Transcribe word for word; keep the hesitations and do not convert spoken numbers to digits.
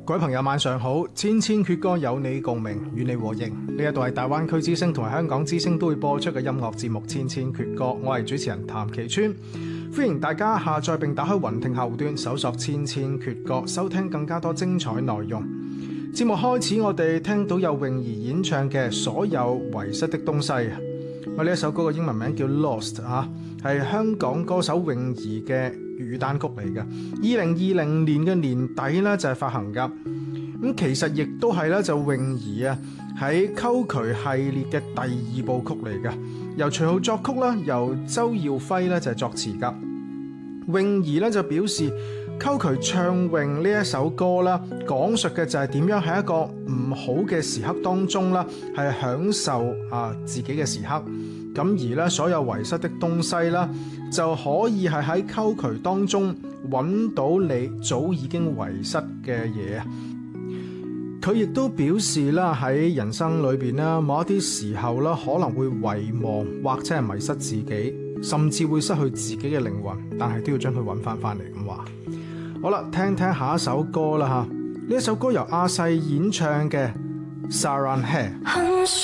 各位朋友晚上好，千千闕歌有你共鳴，與你和應。呢一度係大灣區之聲同埋香港之聲都會播出嘅音樂節目《千千闕歌》，我係主持人譚其川，歡迎大家下載並打開雲聽客戶端，搜索《千千闕歌》，收聽更加多精彩內容。節目開始，我哋聽到有泳兒演唱嘅《所有遺失的東西》。我呢一首歌嘅英文名叫 Lost 啊，係香港歌手泳兒嘅粵語單曲嚟嘅。二零二零年嘅年底咧就係發行噶。咁其實亦都係咧就泳兒啊喺溝渠系列嘅第二部曲嚟嘅，由徐浩作曲啦，由周耀輝咧就係作詞噶。泳兒咧就表示溝渠唱泳呢一首歌啦，講述嘅就係點樣喺一個唔好嘅時刻當中啦，係享受啊自己嘅時刻。咁而咧所有遺失的東西啦，就可以係喺溝渠當中揾到你早已經遺失嘅嘢。佢亦都表示啦，喺人生裏邊啦，某一啲時候啦，可能會遺忘或者係迷失自己，甚至會失去自己嘅靈魂，但係都要將佢揾翻翻嚟咁話。好啦，聽聽下一首歌啦吓，呢一首歌由阿細演唱嘅《Saran Hair》。